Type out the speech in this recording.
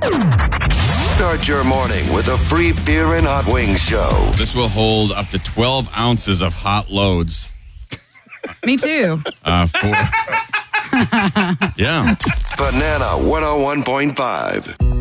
Start your morning with a free beer and hot wings show. This will hold up to 12 ounces of hot loads. Me too. Yeah. Banana 101.5.